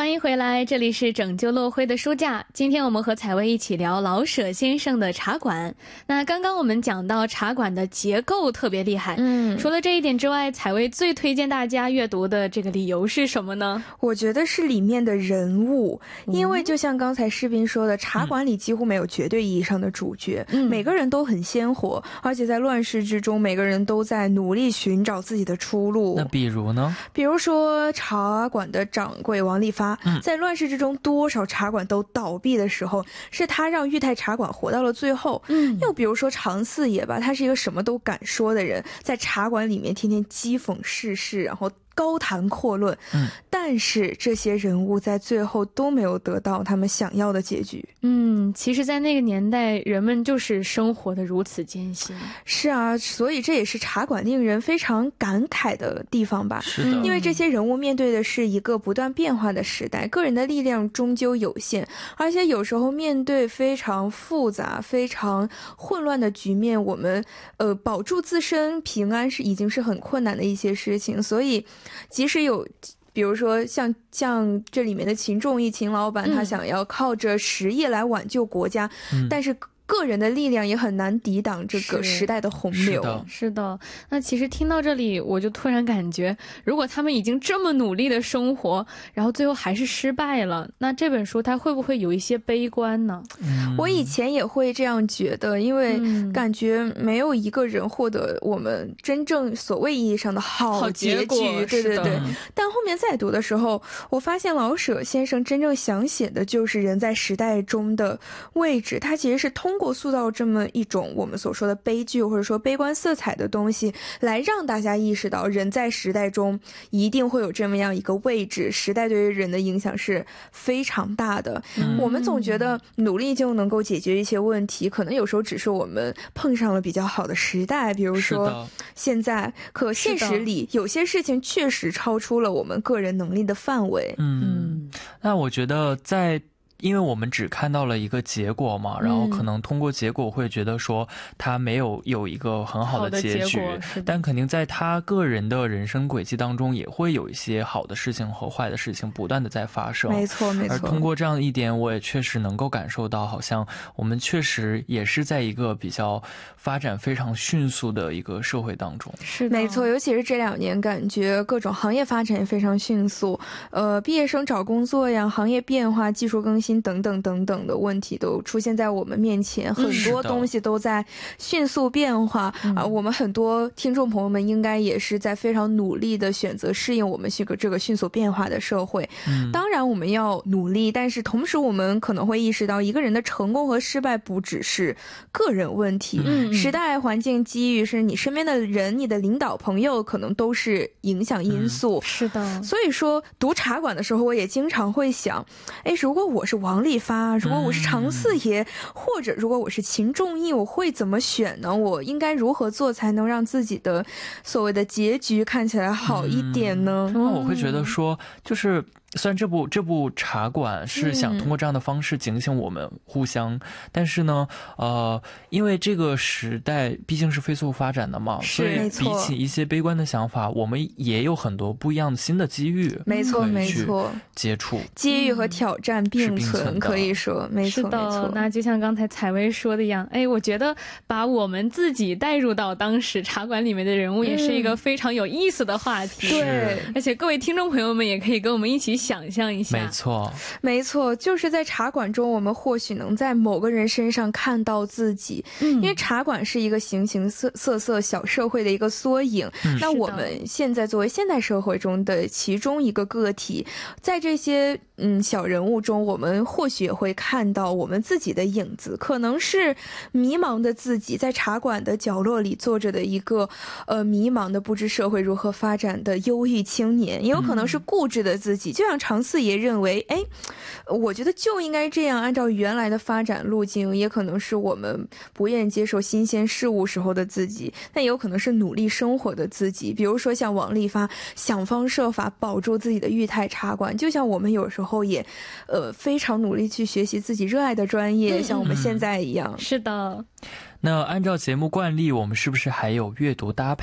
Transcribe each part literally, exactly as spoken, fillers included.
欢迎回来，这里是拯救落灰的书架。今天我们和采薇一起聊老舍先生的茶馆。那刚刚我们讲到茶馆的结构特别厉害，嗯，除了这一点之外，采薇最推荐大家阅读的这个理由是什么呢？ 我觉得是里面的人物，因为就像刚才士斌说的，茶馆里几乎没有绝对意义上的主角，嗯，每个人都很鲜活，而且在乱世之中，每个人都在努力寻找自己的出路。 那比如呢？ 比如说茶馆的掌柜王利发，在乱世之中多少茶馆都倒闭的时候，是他让裕泰茶馆活到了最后。嗯，又比如说常四爷吧，他是一个什么都敢说的人，在茶馆里面天天讥讽世事，然后高谈阔论，嗯，但是这些人物在最后都没有得到他们想要的结局。 嗯，其实在那个年代人们就是生活的如此艰辛。 是啊，所以这也是茶馆令人非常感慨的地方吧。 是的， 因为这些人物面对的是一个不断变化的时代，个人的力量终究有限，而且有时候面对非常复杂非常混乱的局面，我们呃保住自身平安是已经是很困难的一些事情。所以即使有比如说像像这里面的秦仲义秦老板，他想要靠着实业来挽救国家，嗯，但是个人的力量也很难抵挡这个时代的洪流。 是的，是的。那其实听到这里我就突然感觉，如果他们已经这么努力的生活，然后最后还是失败了，那这本书它会不会有一些悲观呢？ 嗯，我以前也会这样觉得，因为感觉没有一个人获得我们真正所谓意义上的好结局。对对对。但后面再读的时候，我发现老舍先生真正想写的就是人在时代中的位置，他其实是通过塑造这么一种我们所说的悲剧或者说悲观色彩的东西，来让大家意识到人在时代中一定会有这么样一个位置，时代对于人的影响是非常大的。嗯，我们总觉得努力就能够解决一些问题，可能有时候只是我们碰上了比较好的时代，比如说现在，可现实里有些事情确实超出了我们个人能力的范围。 嗯，那我觉得在因为我们只看到了一个结果嘛，然后可能通过结果会觉得说他没有有一个很好的结局，但肯定在他个人的人生轨迹当中也会有一些好的事情和坏的事情不断的在发生。 没错没错。 而通过这样一点，我也确实能够感受到，好像我们确实也是在一个比较发展非常迅速的一个社会当中。 是的，没错，尤其是这两年感觉各种行业发展也非常迅速，呃，毕业生找工作呀，行业变化，技术更新等等等等的问题都出现在我们面前，很多东西都在迅速变化啊、呃！我们很多听众朋友们应该也是在非常努力的选择适应我们这个这个迅速变化的社会。嗯，当然我们要努力，但是同时我们可能会意识到，一个人的成功和失败不只是个人问题，嗯，时代环境机遇是你身边的人，你的领导朋友可能都是影响因素。 嗯、是的， 所以说读茶馆的时候，我也经常会想，哎，如果我是王利发，如果我是常四爷、嗯、或者如果我是秦仲义，我会怎么选呢？我应该如何做才能让自己的所谓的结局看起来好一点呢？ 那、嗯、我会觉得说，就是虽然这部这部茶馆是想通过这样的方式警醒我们互相、嗯、但是呢呃，因为这个时代毕竟是飞速发展的嘛，所以比起一些悲观的想法，我们也有很多不一样的新的机遇， 没错没错， 接触机遇和挑战并存，可以说没错没错。 那就像刚才采薇说的一样，哎，我觉得把我们自己带入到当时茶馆里面的人物也是一个非常有意思的话题、嗯、 对， 而且各位听众朋友们也可以跟我们一起想象一下。 没错没错，就是在茶馆中我们或许能在某个人身上看到自己、嗯、因为茶馆是一个形形色色色小社会的一个缩影、嗯、那我们现在作为现代社会中的其中一个个体，在这些嗯小人物中，我们或许也会看到我们自己的影子，可能是迷茫的自己，在茶馆的角落里坐着的一个呃迷茫的不知社会如何发展的忧郁青年，也有可能是固执的自己、嗯、就像常四爷认为，哎，我觉得就应该这样按照原来的发展路径，也可能是我们不愿意接受新鲜事物时候的自己，但也有可能是努力生活的自己，比如说像王利发想方设法保住自己的裕泰茶馆，就像我们有时候也呃非常努力去学习自己热爱的专业、嗯、像我们现在一样、 嗯、是的。 那按照节目惯例，我们是不是还有阅读搭配？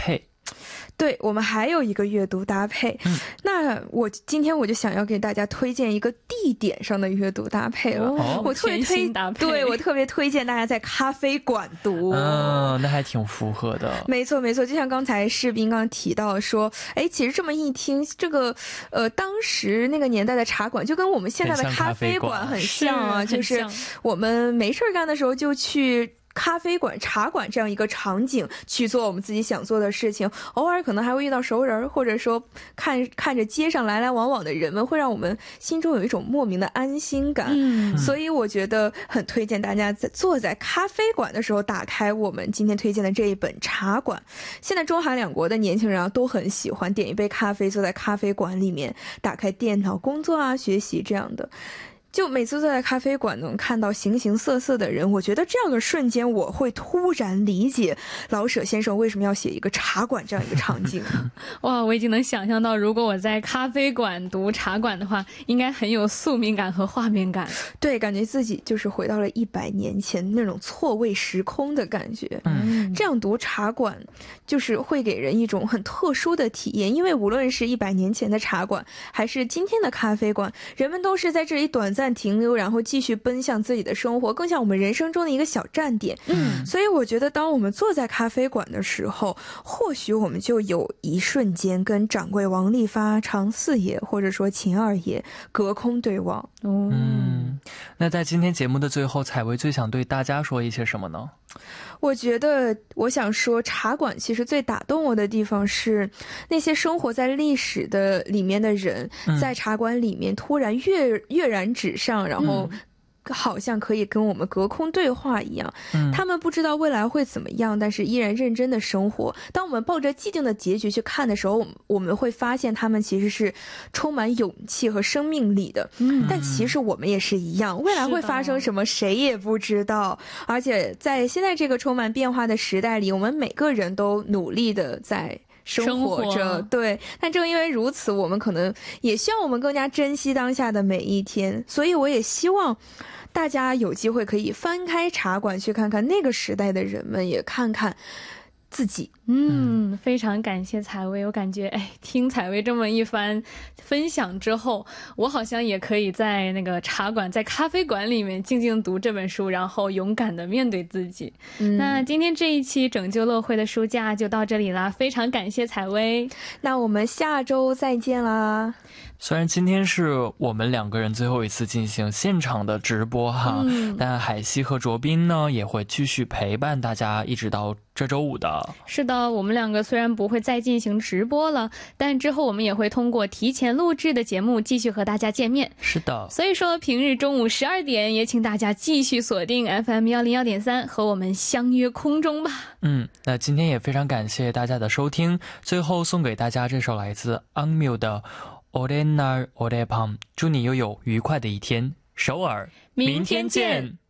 对，我们还有一个阅读搭配。嗯、那我今天我就想要给大家推荐一个地点上的阅读搭配了。 哦、 我特别推，对我特别推荐大家在咖啡馆读。 嗯，那还挺符合的。 没错没错，就像刚才士兵刚刚提到说，哎，其实这么一听，这个呃当时那个年代的茶馆就跟我们现在的咖啡馆很像啊，是就是我们没事干的时候就去咖啡馆、茶馆这样一个场景去做我们自己想做的事情，偶尔可能还会遇到熟人，或者说看看着街上来来往往的人们，会让我们心中有一种莫名的安心感。嗯，所以我觉得很推荐大家在坐在咖啡馆的时候，打开我们今天推荐的这一本《茶馆》。现在中韩两国的年轻人啊，都很喜欢点一杯咖啡，坐在咖啡馆里面，打开电脑工作啊、学习这样的。就每次坐在咖啡馆能看到形形色色的人，我觉得这样的瞬间我会突然理解老舍先生为什么要写一个茶馆这样一个场景。 哇，我已经能想象到如果我在咖啡馆读茶馆的话，应该很有宿命感和画面感。 对，感觉自己就是回到了一百年前那种错位时空的感觉。嗯，这样读茶馆就是会给人一种很特殊的体验，因为无论是一百年前的茶馆还是今天的咖啡馆，人们都是在这里短暂暂停留，然后继续奔向自己的生活，更像我们人生中的一个小站点。嗯，所以我觉得当我们坐在咖啡馆的时候，或许我们就有一瞬间跟掌柜王利发、常四爷或者说秦二爷隔空对望。 哦、嗯，那在今天节目的最后，采薇最想对大家说一些什么呢？ 我觉得我想说茶馆其实最打动我的地方是那些生活在历史的里面的人、嗯、在茶馆里面突然跃跃然纸上，然后好像可以跟我们隔空对话一样、嗯、他们不知道未来会怎么样，但是依然认真的生活。当我们抱着既定的结局去看的时候，我们会发现他们其实是充满勇气和生命力的、嗯、但其实我们也是一样，未来会发生什么谁也不知道。而且在现在这个充满变化的时代里，我们每个人都努力的在生活着，对。但正因为如此，我们可能也希望我们更加珍惜当下的每一天。所以我也希望大家有机会可以翻开茶馆，去看看那个时代的人们，也看看自己。 嗯，非常感谢采薇。我感觉哎，听采薇这么一番分享之后，我好像也可以在那个茶馆、在咖啡馆里面静静读这本书，然后勇敢的面对自己、嗯、那今天这一期拯救乐会的书架就到这里啦，非常感谢采薇。 那我们下周再见啦。 虽然今天是我们两个人最后一次进行现场的直播哈、嗯、但海西和卓斌呢也会继续陪伴大家一直到这周五的。 是的，我们两个虽然不会再进行直播了，但之后我们也会通过提前录制的节目继续和大家见面。 是的， 所以说平日中午十二点也请大家继续锁定 F M 一零一点三 和我们相约空中吧。 嗯，那今天也非常感谢大家的收听，最后送给大家这首来自악뮤的오랜날 오래밤，祝你拥有愉快的一天。首尔，明天见。